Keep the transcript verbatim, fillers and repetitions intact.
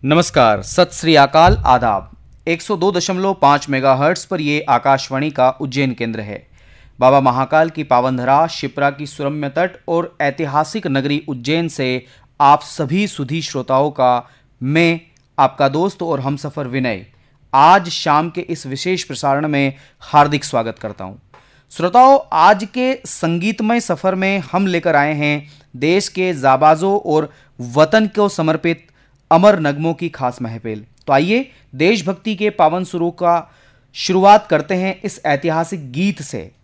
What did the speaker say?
नमस्कार, सत श्री अकाल, आदाब। एक सौ दो दशमलव पाँच मेगाहर्ट्ज पर ये आकाशवाणी का उज्जैन केंद्र है। बाबा महाकाल की पावनधरा, शिप्रा की सुरम्य तट और ऐतिहासिक नगरी उज्जैन से आप सभी सुधी श्रोताओं का मैं आपका दोस्त और हमसफर विनय आज शाम के इस विशेष प्रसारण में हार्दिक स्वागत करता हूं। श्रोताओं, आज के संगीतमय सफर में हम लेकर आए हैं देश के जाबाजों और वतन को समर्पित अमर नगमों की खास महफिल। तो आइए देशभक्ति के पावन सुरों का शुरुआत करते हैं इस ऐतिहासिक गीत से।